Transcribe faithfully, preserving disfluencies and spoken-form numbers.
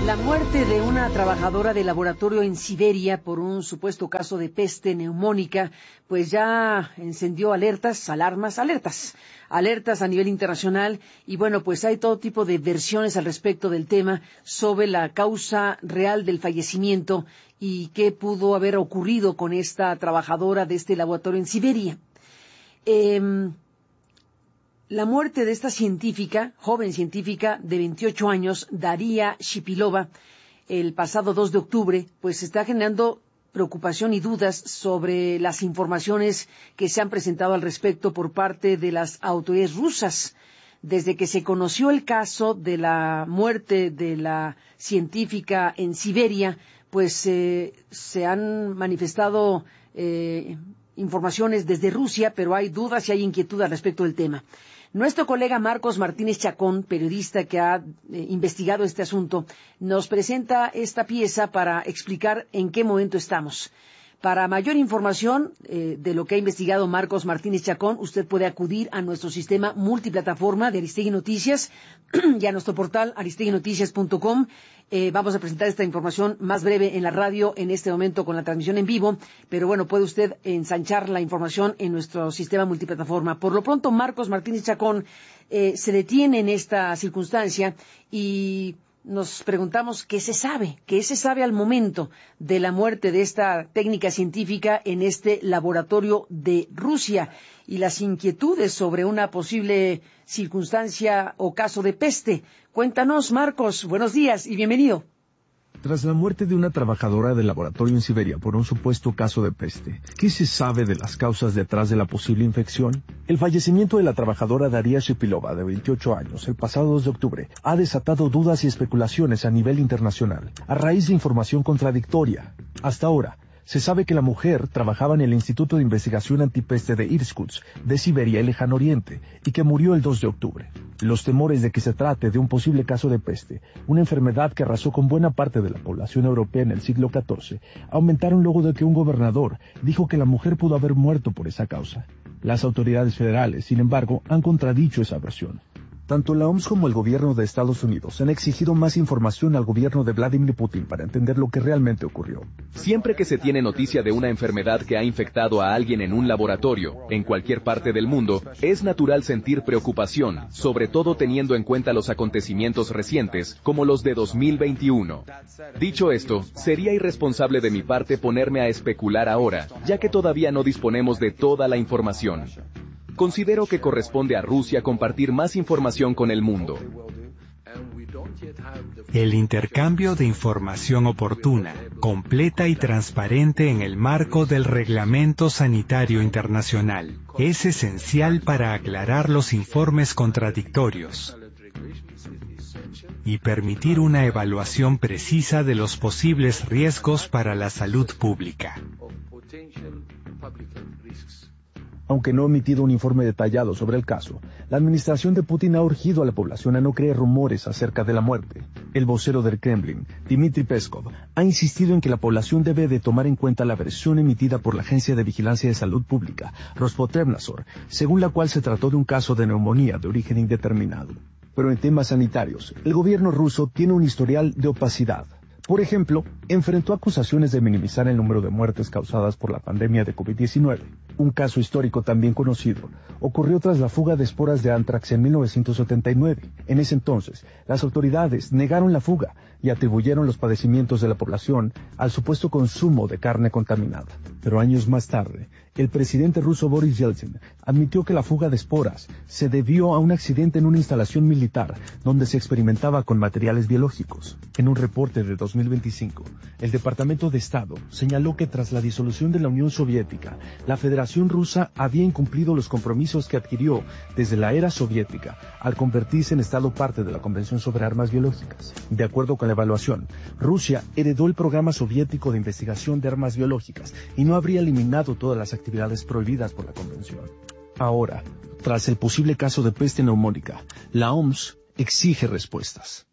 La muerte de una trabajadora de laboratorio en Siberia por un supuesto caso de peste neumónica, pues ya encendió alertas, alarmas, alertas, alertas a nivel internacional. Y bueno, pues hay todo tipo de versiones al respecto del tema sobre la causa real del fallecimiento y qué pudo haber ocurrido con esta trabajadora de este laboratorio en Siberia. Eh, La muerte de esta científica, joven científica de veintiocho años, Daria Shipilova, el pasado dos de octubre, pues está generando preocupación y dudas sobre las informaciones que se han presentado al respecto por parte de las autoridades rusas. Desde que se conoció el caso de la muerte de la científica en Siberia, pues eh, se han manifestado eh, informaciones desde Rusia, pero hay dudas y hay inquietud al respecto del tema. Nuestro colega Marcos Martínez Chacón, periodista que ha eh, investigado este asunto, nos presenta esta pieza para explicar en qué momento estamos. Para mayor información eh, de lo que ha investigado Marcos Martínez Chacón, usted puede acudir a nuestro sistema multiplataforma de Aristegui Noticias y a nuestro portal aristegui noticias punto com. Eh, vamos a presentar esta información más breve en la radio en este momento con la transmisión en vivo, pero bueno, puede usted ensanchar la información en nuestro sistema multiplataforma. Por lo pronto, Marcos Martínez Chacón eh, se detiene en esta circunstancia y nos preguntamos qué se sabe, qué se sabe al momento de la muerte de esta técnica científica en este laboratorio de Rusia y las inquietudes sobre una posible circunstancia o caso de peste. Cuéntanos, Marcos, buenos días y bienvenido. Tras la muerte de una trabajadora del laboratorio en Siberia por un supuesto caso de peste, ¿qué se sabe de las causas detrás de la posible infección? El fallecimiento de la trabajadora Daria Shipilova, de veintiocho años, el pasado dos de octubre, ha desatado dudas y especulaciones a nivel internacional, a raíz de información contradictoria. Hasta ahora, se sabe que la mujer trabajaba en el Instituto de Investigación Antipeste de Irkutsk, de Siberia y Lejano Oriente, y que murió el dos de octubre. Los temores de que se trate de un posible caso de peste, una enfermedad que arrasó con buena parte de la población europea en el siglo catorce, aumentaron luego de que un gobernador dijo que la mujer pudo haber muerto por esa causa. Las autoridades federales, sin embargo, han contradicho esa versión. Tanto la O M S como el gobierno de Estados Unidos han exigido más información al gobierno de Vladimir Putin para entender lo que realmente ocurrió. Siempre que se tiene noticia de una enfermedad que ha infectado a alguien en un laboratorio, en cualquier parte del mundo, es natural sentir preocupación, sobre todo teniendo en cuenta los acontecimientos recientes, como los de dos mil veintiuno. Dicho esto, sería irresponsable de mi parte ponerme a especular ahora, ya que todavía no disponemos de toda la información. Considero que corresponde a Rusia compartir más información con el mundo. El intercambio de información oportuna, completa y transparente en el marco del Reglamento Sanitario Internacional es esencial para aclarar los informes contradictorios y permitir una evaluación precisa de los posibles riesgos para la salud pública. Aunque no ha emitido un informe detallado sobre el caso, la administración de Putin ha urgido a la población a no creer rumores acerca de la muerte. El vocero del Kremlin, Dmitry Peskov, ha insistido en que la población debe de tomar en cuenta la versión emitida por la Agencia de Vigilancia de Salud Pública, Rospotrebnadzor, según la cual se trató de un caso de neumonía de origen indeterminado. Pero en temas sanitarios, el gobierno ruso tiene un historial de opacidad. Por ejemplo, enfrentó acusaciones de minimizar el número de muertes causadas por la pandemia de COVID diecinueve. Un caso histórico también conocido ocurrió tras la fuga de esporas de antrax en mil novecientos setenta y nueve. En ese entonces, las autoridades negaron la fuga y atribuyeron los padecimientos de la población al supuesto consumo de carne contaminada. Pero años más tarde, el presidente ruso Boris Yeltsin admitió que la fuga de esporas se debió a un accidente en una instalación militar donde se experimentaba con materiales biológicos. En un reporte de dos mil veinticinco, el Departamento de Estado señaló que tras la disolución de la Unión Soviética, la Federación Rusa había incumplido los compromisos que adquirió desde la era soviética al convertirse en Estado parte de la Convención sobre Armas Biológicas. De acuerdo con la evaluación, Rusia heredó el programa soviético de investigación de armas biológicas y no habría eliminado todas las actividades prohibidas por la Convención. Ahora, tras el posible caso de peste neumónica, la O M S exige respuestas.